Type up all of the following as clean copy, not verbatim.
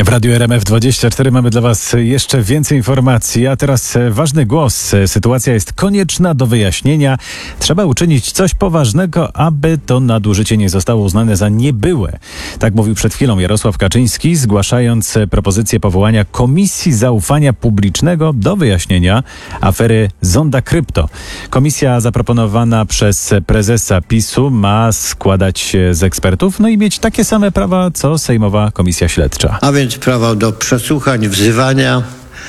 W Radiu RMF24 mamy dla Was jeszcze więcej informacji, a teraz ważny głos. Sytuacja jest konieczna do wyjaśnienia. Trzeba uczynić coś poważnego, aby to nadużycie nie zostało uznane za niebyłe. Tak mówił przed chwilą Jarosław Kaczyński, zgłaszając propozycję powołania Komisji Zaufania Publicznego do wyjaśnienia afery Zonda Krypto. Komisja zaproponowana przez prezesa PiS-u ma składać się z ekspertów, no i mieć takie same prawa, co Sejmowa Komisja Śledcza. A więc prawo do przesłuchań, wzywania,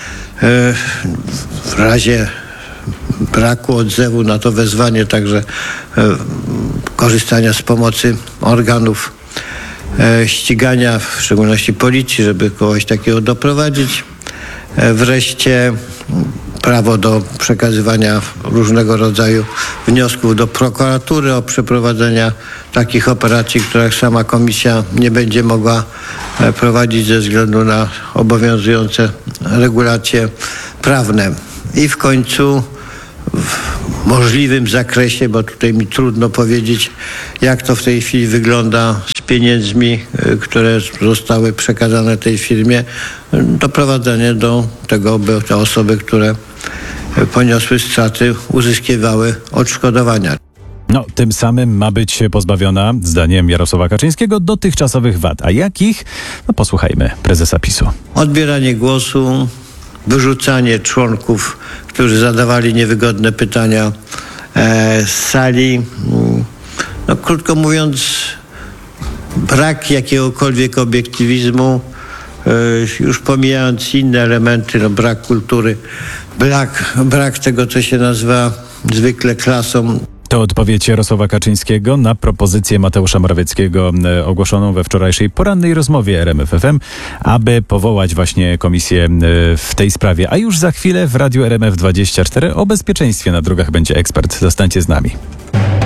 w razie braku odzewu na to wezwanie, także korzystania z pomocy organów ścigania, w szczególności policji, żeby kogoś takiego doprowadzić. Wreszcie prawo do przekazywania różnego rodzaju wniosków do prokuratury o przeprowadzenia takich operacji, których sama komisja nie będzie mogła prowadzić ze względu na obowiązujące regulacje prawne. I w końcu w możliwym zakresie, bo tutaj mi trudno powiedzieć, jak to w tej chwili wygląda z pieniędzmi, które zostały przekazane tej firmie, doprowadzenie do tego, by te osoby, które poniosły straty, uzyskiwały odszkodowania. No, tym samym ma być pozbawiona, zdaniem Jarosława Kaczyńskiego, dotychczasowych wad. A jakich? No, posłuchajmy prezesa PiS-u. Odbieranie głosu, wyrzucanie członków, którzy zadawali niewygodne pytania z sali. No, krótko mówiąc, brak jakiegokolwiek obiektywizmu, już pomijając inne elementy, no, brak kultury, brak tego, co się nazywa zwykle klasą. To odpowiedź Jarosława Kaczyńskiego na propozycję Mateusza Morawieckiego ogłoszoną we wczorajszej porannej rozmowie RMF FM, aby powołać właśnie komisję w tej sprawie. A już za chwilę w Radiu RMF24 o bezpieczeństwie na drogach będzie ekspert. Zostańcie z nami.